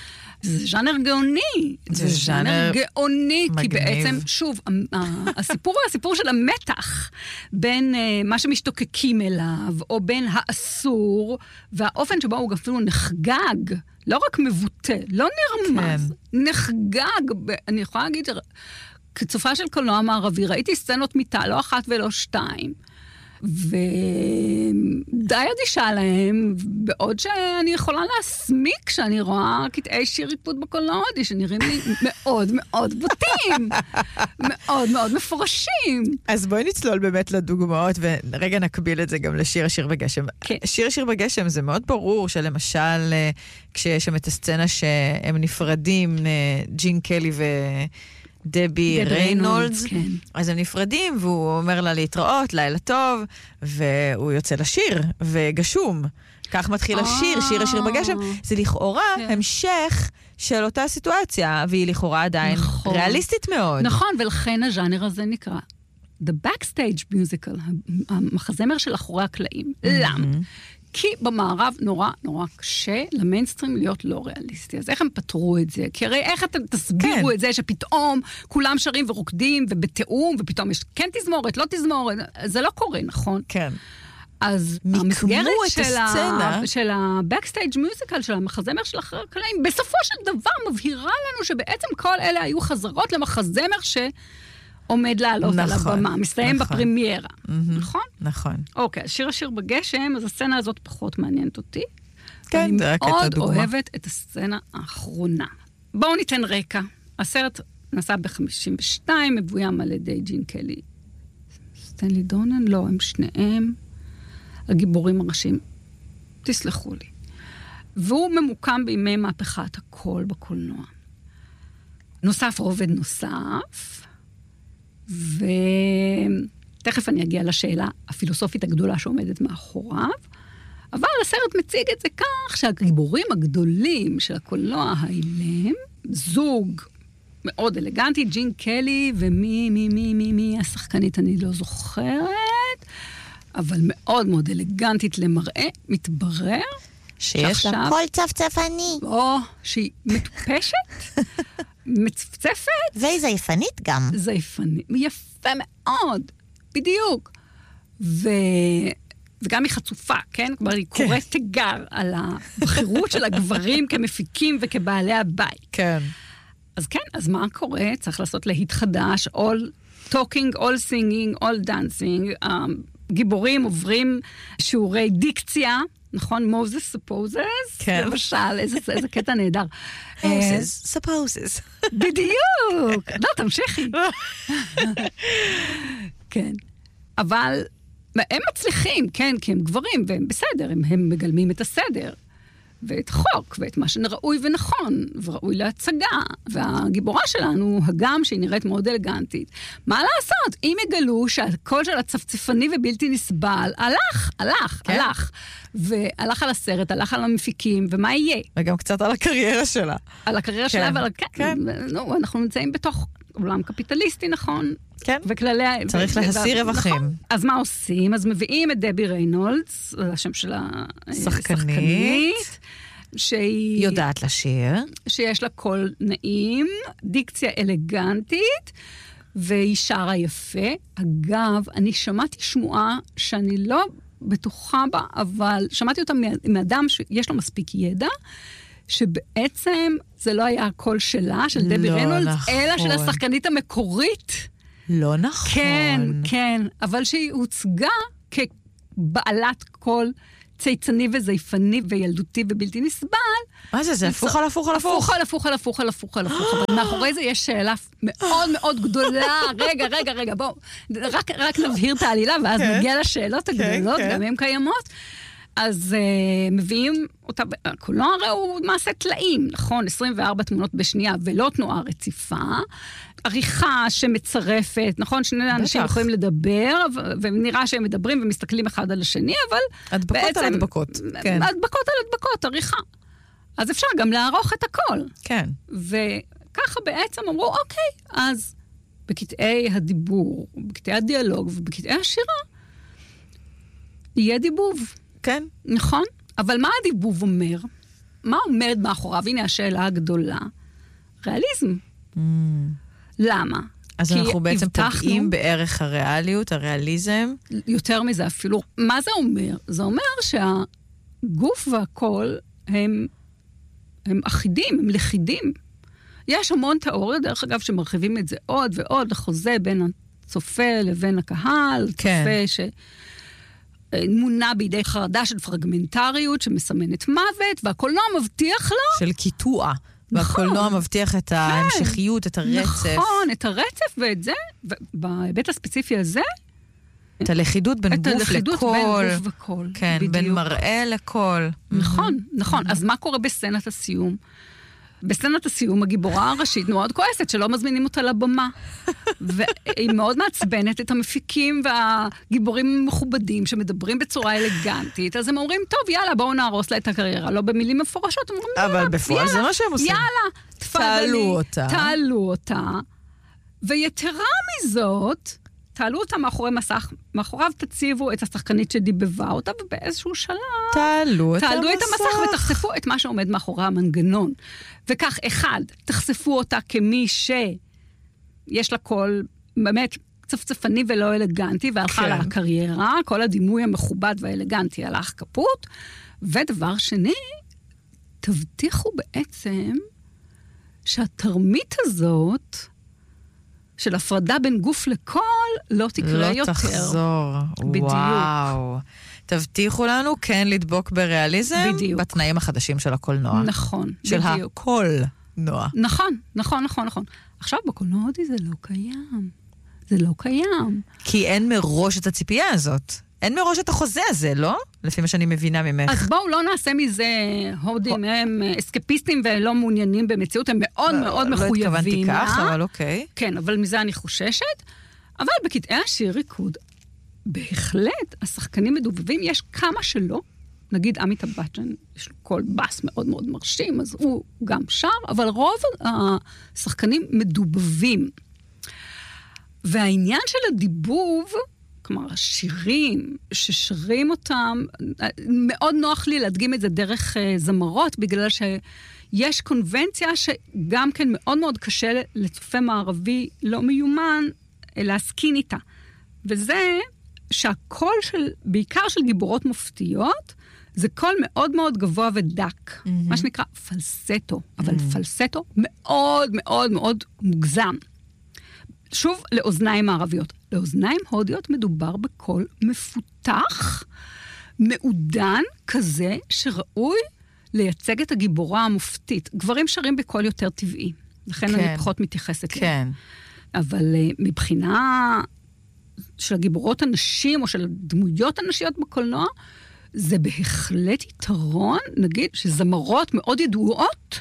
זה ז'אנר גאוני. זה ז'אנר גאוני, מגניב. כי בעצם, שוב, הסיפור הוא הסיפור של המתח בין מה שמשתוקקים אליו, או בין האסור, והאופן שבו הוא אפילו נחגג, לא רק מבוטא, לא נרמז, כן. נחגג, אני יכולה להגיד, כצופה של קולנוע מערבי, ראיתי סצנות מיטה, לא אחת ולא שתיים, ודי אדישה להם, בעוד שאני יכולה להסמיק כשאני רואה קטעי שיר ריפוד בקולנוע, שנראים לי מאוד מאוד בוטים, מאוד מאוד מפורשים. אז בואי נצלול באמת לדוגמאות, ורגע נקביל את זה גם לשיר השיר בגשם. כן. שיר השיר בגשם זה מאוד ברור, שלמשל, כשיש שם את הסצנה שהם נפרדים, ג'ין קלי ו... דבי ריינולדס, כן. אז הם נפרדים, והוא אומר לה להתראות, לילה טוב, והוא יוצא לשיר, וגשום. כך מתחיל השיר, שיר השיר בגשם. זה לכאורה המשך של אותה סיטואציה, והיא לכאורה עדיין ריאליסטית מאוד. נכון, ולכן הז'אנר הזה נקרא The Backstage Musical, המחזמר של אחורי הקלעים. למה? כי במערב נורא נורא קשה למיינסטרים להיות לא ריאליסטי. אז איך הם פתרו את זה? כי הרי איך אתם תסבירו את זה שפתאום כולם שרים ורוקדים ובתאום, ופתאום יש כן תזמורת, לא תזמורת, זה לא קורה, נכון? כן. אז המסגרת של, ה... של ה-Backstage Musical, של המחזמר של אחרי הקלעים, בסופו של דבר מבהירה לנו שבעצם כל אלה היו חזרות למחזמר ש... עומד לעלות נכון, על הבמה, מסתיים נכון. בפרמיירה, mm-hmm, נכון? נכון. אוקיי, שיר השיר בגשם, אז הסצנה הזאת פחות מעניינת אותי. כן, זה רק את הדוגמה. אני מאוד אוהבת את הסצנה האחרונה. בואו ניתן רקע. הסרט נסע ב-חמישים ושתיים, מבוים על ידי ג'ין קלי. סטנלי דונן? לא, הם שניהם הגיבורים הראשיים. תסלחו לי. והוא ממוקם בימי מהפכת הקול בקולנוע. נוסף רובד נוסף, ותכף אני אגיע לשאלה הפילוסופית הגדולה שעומדת מאחוריו, אבל הסרט מציג את זה כך שהגיבורים הגדולים של הקולנוע האילם, זוג מאוד אלגנטי, ג'ין קלי ומי, מי, מי, מי, מי, השחקנית אני לא זוכרת, אבל מאוד מאוד אלגנטית למראה, מתברר שיש לה קול צפצפני. או, שהיא מטופשת, מצפצפת. והיא זייפנית גם. זייפנית, יפה מאוד, בדיוק. ו... וגם היא חצופה, כן? כלומר, היא קוראת תיגר על הבחירות של הגברים כמפיקים וכבעלי הבית. כן. אז כן, אז מה קורה? צריך לעשות להיט חדש, all talking, all singing, all dancing. הגיבורים עוברים שיעורי דיקציה, נכון? Moses supposes. כן. למשל, איזה, איזה קטע נהדר. Moses supposes. בדיוק. לא, תמשיכי. כן. אבל הם מצליחים, כן, כי הם גברים, והם בסדר, הם, הם מגלמים את הסדר, ואת חוק, ואת מה שראוי ונכון, וראוי להצגה, והגיבורה שלנו, הגם שהיא נראית מאוד אלגנטית, מה לעשות? אם יגלו שהקול של הצפצפני ובלתי נסבל, הלך, הלך, כן. הלך, והלך על הסרט, הלך על המפיקים, ומה יהיה? וגם קצת על הקריירה שלה. על הקריירה כן. שלה, אבל כן, כן. נו, אנחנו נמצאים בתוך עולם קפיטליסטי, נכון? כן. וכללי... צריך להסיר רווחים. נכון. אז מה עושים? אז מביאים את דבי ריינולדס, השם שלה שחקנית, שחקנית שהיא... יודעת לשיר. שיש לה קול נעים, דיקציה אלגנטית, והיא שרה יפה. אגב, אני שמעתי שמועה שאני לא בטוחה בה, אבל שמעתי אותה מאדם שיש לו מספיק ידע, שבעצם זה לא היה הקול שלה, של דבי לא ריינולדס, נכון. אלא של השחקנית המקורית. לא נכון. כן, כן, אבל שהיא הוצגה כבעלת קול צייצני וזייפני וילדותי ובלתי נסבל. מה זה? זה הפוך על הפוך על הפוך. הפוך על הפוך על הפוך על הפוך על הפוך. אבל מאחורי זה יש שאלה מאוד מאוד גדולה. רגע, רגע, רגע, בואו. רק, רק נבהיר את העלילה, ואז נגיע לשאלות הגדולות, גם הן קיימות. אז uh, מביאים אותה, הקולנוע הרי הוא מעשה תלאים, נכון? עשרים וארבע תמונות בשנייה, ולא תנועה רציפה. עריכה שמצרפת, נכון? שני אנשים יכולים לדבר, ונראה שהם מדברים ומסתכלים אחד על השני, אבל הדבקות בעצם... על הדבקות, כן. הדבקות על הדבקות, עריכה. אז אפשר גם לערוך את הכל. כן. וככה בעצם אמרו, אוקיי, אז בקטעי הדיבור, בקטעי הדיאלוג ובקטעי השירה, יהיה דיבוב. כן. נכון? אבל מה הדיבוב אומר? מה עומד מאחוריו? הנה השאלה הגדולה. ריאליזם. Mm. למה? אז אנחנו בעצם פוגעים בערך הריאליות, הריאליזם. יותר מזה אפילו. מה זה אומר? זה אומר שהגוף והכל הם, הם אחידים, הם לכידים. יש המון תיאוריה, דרך אגב, שמרחיבים את זה עוד ועוד, לחוזה בין הצופה לבין הקהל, כן. צופה שמונה בידי חרדה של פרגמנטריות, שמסמנת מוות, והקולנוע מבטיח לו. של קיטוע. והקולנוע מבטיח את ההמשכיות, את הרצף. נכון, את הרצף ואת זה, ובהיבט הספציפי הזה, את הלכידות בין גוף לכל. את הלכידות בין גוף וכל. כן, בין מראה לכל. נכון, נכון. אז מה קורה בסצנת הסיום? בסצנת הסיום הגיבורה הראשית מאוד כועסת שלא מזמינים אותה לבמה. והיא מאוד מעצבנת את המפיקים והגיבורים המכובדים שמדברים בצורה אלגנטית. אז הם אומרים, טוב, יאללה, בואו נהרוס לה את הקריירה. לא במילים מפורשות, הם אומרים, אבל בפועל זה מה שהם עושים. יאללה, תעלו אותה. תעלו אותה. ויתרה מזאת, תעלו אותה מאחורי מסך, מאחוריו תציבו את השחקנית שדיבבה אותה, ובאיזשהו שלב תעלו את המסך. תעלו את המסך ותחשפו את מה שעומד מאחורי המנגנון. וכך, אחד, תחשפו אותה כמי שיש לה קול באמת צפצפני ולא אלגנטי, והלכה כן. לה הקריירה, כל הדימוי המכובד והאלגנטי הלך כפות. ודבר שני, תבטיחו בעצם שהתרמית הזאת של הפרדה בין גוף לכל לא תקרה לא יותר. לא תחזור. בדיוק. וואו. תבטיחו לנו כן לדבוק בריאליזם. בדיוק. בתנאים החדשים של הקולנוע. נכון. של בדיוק. הקולנוע. נכון, נכון, נכון, נכון. עכשיו בקולנוע הודי זה לא קיים. זה לא קיים. כי אין מראש את הציפייה הזאת. אין מראש את החוזה הזה, לא? לפי מה שאני מבינה ממך. אז בואו לא נעשה מזה הודים, הם אסקפיסטים ולא מעוניינים במציאות, הם מאוד מאוד מחויבים. לא התכוונתי כך, אבל אוקיי. כן, אבל מזה אני חוששת. אבל בקטעי השיר ריקוד, בהחלט, השחקנים מדובבים, יש כמה שלא. נגיד אמיתב בצ'ן, יש לו קול בס מאוד מאוד מרשים, אז הוא גם שר, אבל רוב השחקנים מדובבים. והעניין של הדיבוב, כלומר, השירים ששרים אותם, מאוד נוח לי להדגים את זה דרך uh, זמרות, בגלל שיש קונבנציה שגם כן מאוד מאוד קשה לצופה מערבי לא מיומן להסכין איתה. וזה שהקול של, בעיקר של גיבורות מופתיות, זה קול מאוד מאוד גבוה ודק, mm-hmm. מה שנקרא פלסטו, אבל mm-hmm. פלסטו מאוד מאוד מאוד מוגזם. שוב, לאוזניים הערביות. לאוזניים הודיות מדובר בקול מפותח, מעודן כזה שראוי לייצג את הגיבורה המופתית. גברים שרים בקול יותר טבעי, לכן כן. אני פחות מתייחסת כן. לה. אבל uh, מבחינה של הגיבורות הנשים, או של הדמויות הנשיות בקולנוע, זה בהחלט יתרון, נגיד, שזמרות מאוד ידועות,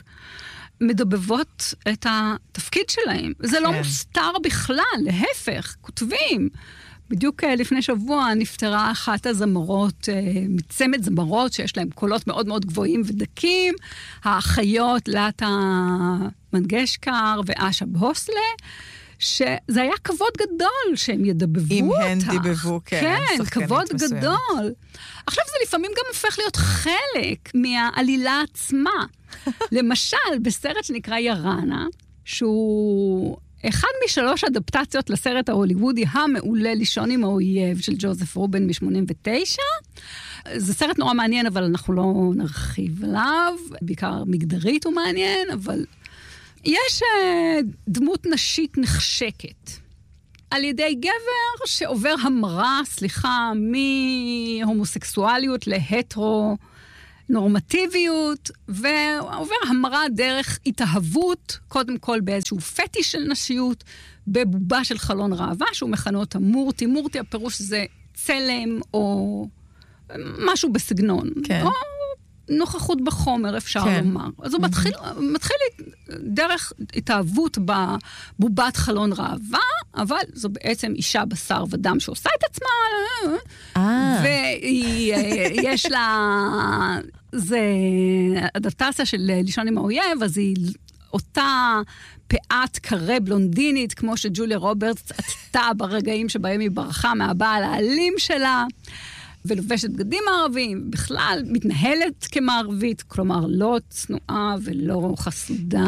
מדבבות את התפקיד שלהם. זה כן. לא מוסתר בכלל, להפך, כותבים. בדיוק לפני שבוע נפטרה אחת הזמרות, מצמד זמרות שיש להם קולות מאוד מאוד גבוהים ודקים, האחיות לטה מנגשקר ואשה בהוסלה, שזה היה כבוד גדול שהם ידבבו אם אותך. אם הן דיבבו, כן. כן, כבוד מסוים. גדול. עכשיו זה לפעמים גם הופך להיות חלק מהעלילה עצמה. למשל, בסרט שנקרא ירנה, שהוא אחד משלוש אדפטציות לסרט ההוליוודי המעולה לישון עם האויב של ג'וזף רובן מ-שמונים ותשע. זה סרט נורא מעניין, אבל אנחנו לא נרחיב עליו. בעיקר מגדרית הוא מעניין, אבל יש uh, דמות נשית נחשקת על ידי גבר שעובר המרה, סליחה, מהומוסקסואליות להטרו, נורמטיביות, ועובר המרה דרך התאהבות, קודם כל באיזשהו פטיש של נשיות, בבובה של חלון ראווה, שהוא מכנה אותה מורטי. מורטי, הפירוש זה צלם, או משהו בסגנון. כן. או נוכחות בחומר, אפשר כן. לומר. אז הוא mm-hmm. מתחיל, מתחיל דרך התאהבות בבובת חלון ראווה, אבל זו בעצם אישה בשר ודם שעושה את עצמה, אה. ויש לה, זה אדפטציה של לישון עם האויב, אז היא אותה פאת קרה בלונדינית, כמו שג'וליה רוברטס עטתה ברגעים שבהם היא ברחה מהבעל האלים שלה, ולובשת בגדים מערביים, בכלל מתנהלת כמערבית, כלומר לא צנועה ולא חסודה,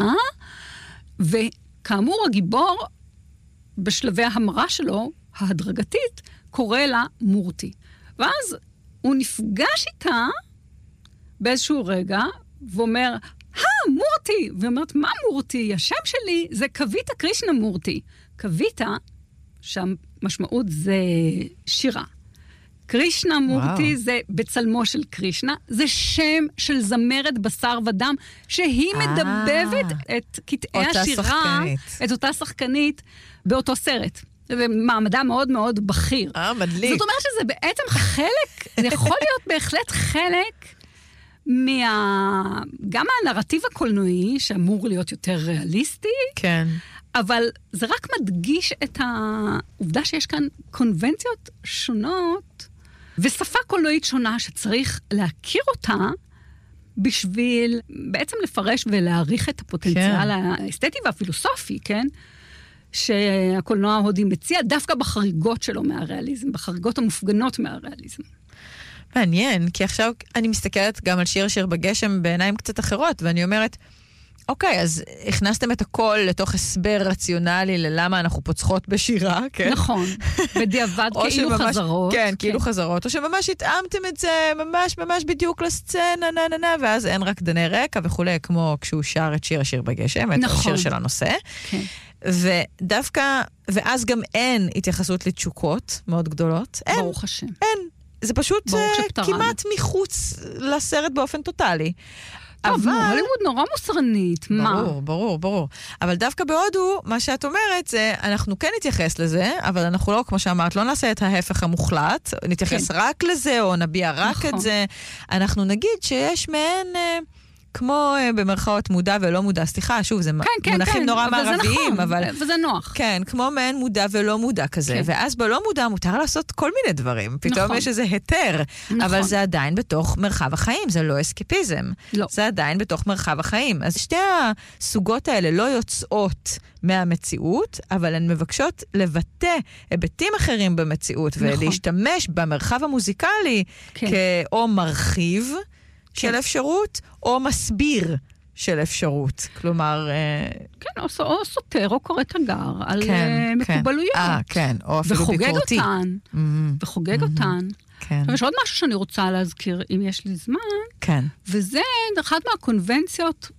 וכאמור הגיבור, בשלבי ההמרה שלו, ההדרגתית, קורא לה מורתי. ואז הוא נפגש איתה באיזשהו רגע, ואומר, הא, מורתי! ואומרת, מה מורתי? השם שלי זה קוויטה קרישנה מורתי. קוויטה, שהמשמעות זה שירה. קרישנה מורתי וואו. זה בצלמו של קרישנה, זה שם של זמרת בשר ודם, שהיא 아, מדבבת את קטעי השירה, שחקנית. את אותה שחקנית באותו סרט. ומעמדה מאוד מאוד בכיר. אה, מדליק. זאת אומרת שזה בעצם חלק, זה יכול להיות בהחלט חלק מה... גם מהנרטיב הקולנועי, שאמור להיות יותר ריאליסטי, כן. אבל זה רק מדגיש את העובדה שיש כאן קונבנציות שונות, ושפה קולנועית שונה שצריך להכיר אותה, בשביל בעצם לפרש ולהעריך את הפוטנציאל כן. האסתטי והפילוסופי, כן? שהקולנוע ההודי מציע דווקא בחריגות שלו מהריאליזם, בחריגות המופגנות מהריאליזם. מעניין, כי עכשיו אני מסתכלת גם על שיר השיר בגשם בעיניים קצת אחרות, ואני אומרת, אוקיי, אז הכנסתם את הכל לתוך הסבר רציונלי ללמה אנחנו פוצחות בשירה, כן? נכון, בדיעבד כאילו שממש, חזרות. כן, כן, כאילו חזרות, או שממש התאמתם את זה ממש ממש בדיוק לסצנה, נה נה נה, ואז אין רק דני רקע וכולי, כמו כשהוא שר את שיר השיר בגשם, את נכון. השיר של הנושא. כן. ודווקא, ואז גם אין התייחסות לתשוקות מאוד גדולות. אין. ברוך השם. אין. זה פשוט כמעט מחוץ לסרט באופן טוטלי. טוב, אבל... הוליווד נורא מוסרנית, ברור, מה? ברור, ברור, ברור. אבל דווקא בהודו, מה שאת אומרת, זה, אנחנו כן נתייחס לזה, אבל אנחנו לא, כמו שאמרת, לא נעשה את ההפך המוחלט, נתייחס כן. רק לזה, או נביע רק נכון. את זה. אנחנו נגיד שיש מהן... כמו במרכאות מודע ולא מודע, סליחה, שוב, זה כן, כן, מונחים כן, נורא מערביים, נכון, אבל... וזה נוח. כן, כמו מעין מודע ולא מודע כזה, כן. ואז בלא מודע מותר לעשות כל מיני דברים, פתאום נכון. יש איזה היתר, נכון. אבל זה עדיין בתוך מרחב החיים, זה לא אסקפיזם, לא. זה עדיין בתוך מרחב החיים. אז שתי הסוגות האלה לא יוצאות מהמציאות, אבל הן מבקשות לבטא היבטים אחרים במציאות, נכון. ולהשתמש במרחב המוזיקלי כן. כאו מרחיב, של אפשרות, או מסביר של אפשרות. כלומר... כן, או, או סותר, או קורא תגר על כן, מקובלויות. כן. 아, כן, או אפילו וחוגג ביקורתי. אותן. Mm-hmm. וחוגג mm-hmm. אותן. כן. יש עוד משהו שאני רוצה להזכיר, אם יש לי זמן. כן. וזה אחת מהקונבנציות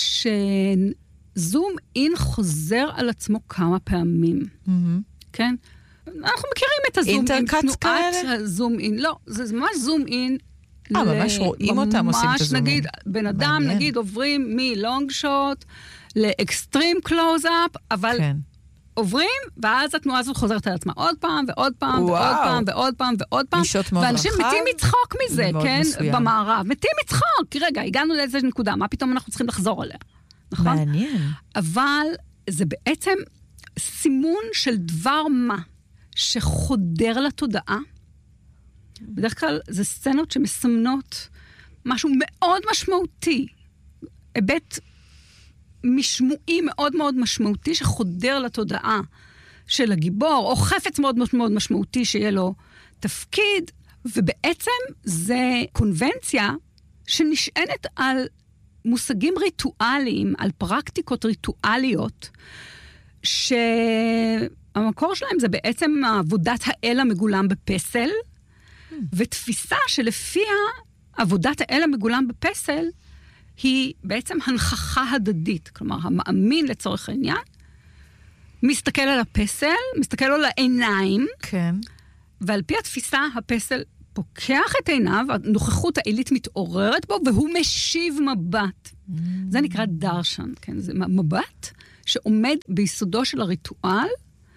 שזום אין חוזר על עצמו כמה פעמים. Mm-hmm. כן? אנחנו מכירים את הזום אין. אינטרקאץ כאלה? הזום אין. לא, זה ממש זום אין. אה, ממש רואים אותם עושים את הזומים. נגיד, בן אדם, נגיד, עוברים מלונג שוט לאקסטרים קלוז-אפ, אבל עוברים, ואז התנועה הזאת חוזרת על עצמה עוד פעם, ועוד פעם, ועוד פעם, ועוד פעם, ועוד פעם. ואנשים מתים מצחוק מזה, כן? במערב. מתים מצחוק. כי רגע, הגענו לאיזו נקודה, מה פתאום אנחנו צריכים לחזור עליה? נכון? מעניין. אבל זה בעצם סימון של דבר מה שחודר לתודעה, בדרך כלל זה סצנות שמסמנות משהו מאוד משמעותי, היבט משמועי מאוד מאוד משמעותי שחודר לתודעה של הגיבור, או חפץ מאוד מאוד משמעותי שיהיה לו תפקיד, ובעצם זה קונבנציה שנשענת על מושגים ריטואליים, על פרקטיקות ריטואליות, שהמקור שלהם זה בעצם עבודת האל המגולם בפסל, ותפיסה שלפיה עבודת האל המגולם בפסל היא בעצם הנכחה הדדית. כלומר, המאמין לצורך העניין, מסתכל על הפסל, מסתכל על העיניים, כן. ועל פי התפיסה הפסל פוקח את עיניו, הנוכחות האלית מתעוררת בו, והוא משיב מבט. Mm. זה נקרא דרשן, כן? זה מבט שעומד ביסודו של הריטואל,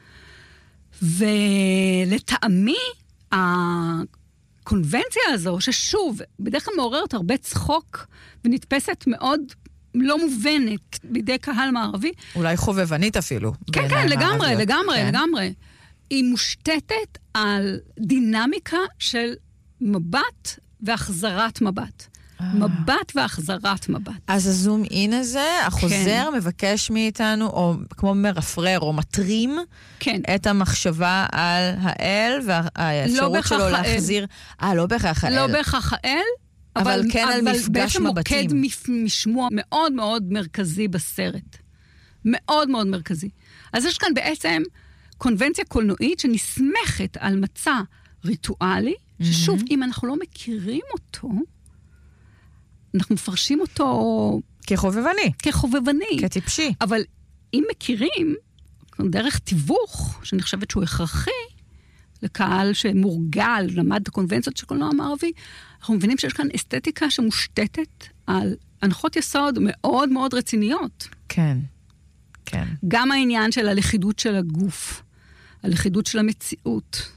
ולטעמי, הקונבנציה הזו, ששוב, בדרך כלל מעוררת הרבה צחוק, ונתפסת מאוד לא מובנת בידי קהל מערבי. אולי חובבנית אפילו. כן, כן, לגמרי, לגמרי, לגמרי. היא מושתתת על דינמיקה של מבט והחזרת מבט. מבט והחזרת מבט. אז הזום אין הזה, החוזר מבקש מאיתנו, או כמו מרפרר, או מטרים, את המחשבה על האל, והאפשרות שלו להחזיר... אה, לא בהכרח האל. לא בהכרח האל, אבל כן על מפגש מבטים. בעצם מוקד משמוע מאוד מאוד מרכזי בסרט. מאוד מאוד מרכזי. אז יש כאן בעצם קונבנציה קולנועית שנסמכת על מצע ריטואלי, ששוב, אם אנחנו לא מכירים אותו, אנחנו מפרשים אותו... כחובבני. כחובבני. כטיפשי. אבל אם מכירים, דרך תיווך, שאני חושבת שהוא הכרחי, לקהל שמורגל, למד את הקונבנציות של קולנוע המערבי, אנחנו מבינים שיש כאן אסתטיקה שמושתתת על הנחות יסוד מאוד מאוד רציניות. כן, כן. גם העניין של הלכידות של הגוף, הלכידות של המציאות,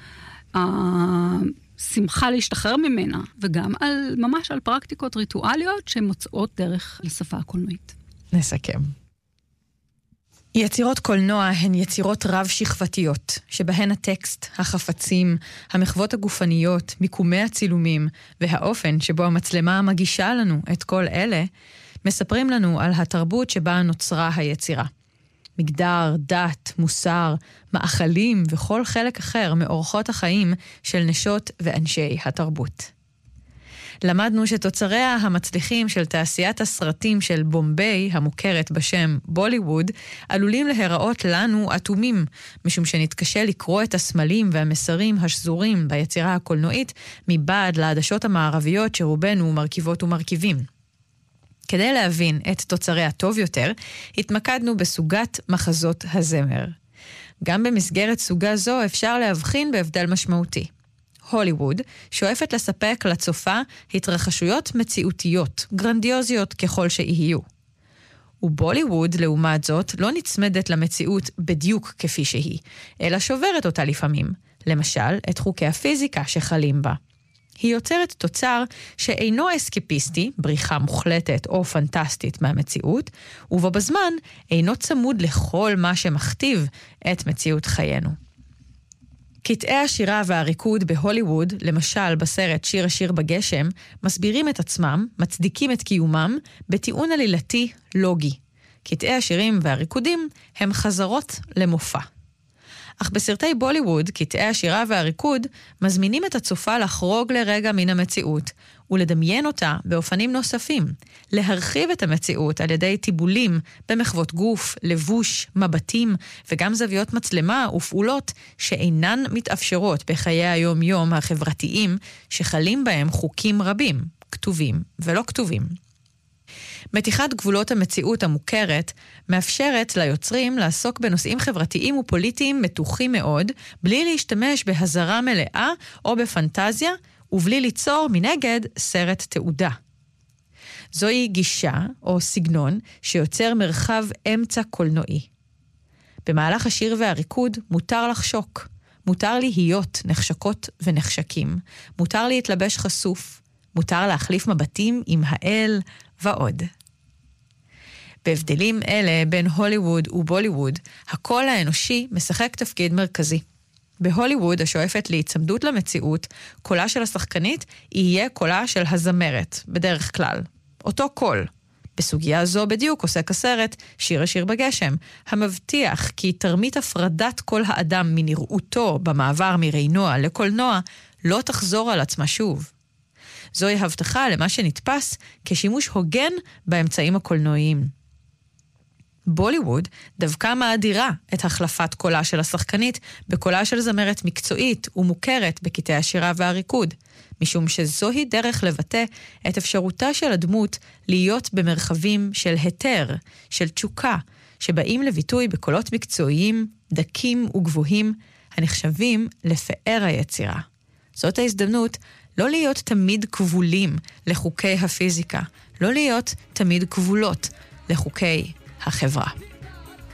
השמחה להשתחרר ממנה, וגם על, ממש על פרקטיקות ריטואליות שמוצאות דרך לשפה הקולנועית. נסכם. יצירות קולנוע הן יצירות רב-שכבתיות, שבהן הטקסט, החפצים, המחוות הגופניות, מיקומי הצילומים, והאופן שבו המצלמה מגישה לנו את כל אלה, מספרים לנו על התרבות שבה נוצרה היצירה. מגדר, דת, מוסר, מאכלים וכל חלק אחר מאורחות החיים של נשות ואנשי התרבות. למדנו שתוצריה המצליחים של תעשיית הסרטים של בומביי, המוכרת בשם בוליווד, עלולים להיראות לנו אטומים, משום שנתקשה לקרוא את הסמלים והמסרים השזורים ביצירה הקולנועית מבעד לעדשות המערביות שרובנו מרכיבות ומרכיבים. כדי להבין את תוצריה טוב יותר, התמקדנו בסוגת מחזות הזמר. גם במסגרת סוגה זו אפשר להבחין בהבדל משמעותי. הוליווד שואפת לספק לצופה התרחשויות מציאותיות, גרנדיוזיות ככל שיהיו. ובוליווד, לעומת זאת, לא נצמדת למציאות בדיוק כפי שהיא, אלא שוברת אותה לפעמים, למשל את חוקי הפיזיקה שחלים בה. היא יוצרת תוצר שאינו אסקפיסטי, בריחה מוחלטת או פנטסטית מהמציאות, ובו בזמן אינו צמוד לכל מה שמכתיב את מציאות חיינו. קטעי השירה והריקוד בהוליווד, למשל בסרט שיר השיר בגשם, מסבירים את עצמם, מצדיקים את קיומם, בטיעון עלילתי לוגי. קטעי השירים והריקודים הם חזרות למופע. אך בסרטי בוליווד, קטעי השירה והריקוד מזמינים את הצופה לחרוג לרגע מן המציאות, ולדמיין אותה באופנים נוספים, להרחיב את המציאות על ידי טיבולים במחוות גוף, לבוש, מבטים, וגם זוויות מצלמה ופעולות שאינן מתאפשרות בחיי היום-יום החברתיים, שחלים בהם חוקים רבים, כתובים ולא כתובים. מתיחת גבולות המציאות המוכרת מאפשרת ליוצרים לעסוק בנושאים חברתיים ופוליטיים מתוחים מאוד, בלי להשתמש בהזרה מלאה או בפנטזיה, ובלי ליצור מנגד סרט תעודה. זוהי גישה או סגנון שיוצר מרחב אמצע קולנועי. במהלך השיר והריקוד מותר לחשוק, מותר להיות נחשקות ונחשקים, מותר להתלבש חשוף, מותר להחליף מבטים עם האל ועוד. בהבדלים אלה בין הוליווד ובוליווד, הקול האנושי משחק תפקיד מרכזי. בהוליווד, השואפת להיצמדות למציאות, קולה של השחקנית יהיה קולה של הזמרת, בדרך כלל. אותו קול. בסוגיה זו בדיוק עוסק הסרט שיר השיר בגשם, המבטיח כי תרמית הפרדת כל האדם מנראותו במעבר מרינוע לקולנוע לא תחזור על עצמה שוב. זוהי הבטחה למה שנתפס כשימוש הוגן באמצעים הקולנועיים. בוליווד דווקא מאדירה את החלפת קולה של השחקנית בקולה של זמרת מקצועית ומוכרת בקטעי השירה והריקוד, משום שזוהי דרך לבטא את אפשרותה של הדמות להיות במרחבים של היתר, של תשוקה, שבאים לביטוי בקולות מקצועיים, דקים וגבוהים, הנחשבים לפאר היצירה. זאת ההזדמנות לא להיות תמיד כבולים לחוקי הפיזיקה, לא להיות תמיד כבולות לחוקי החברה.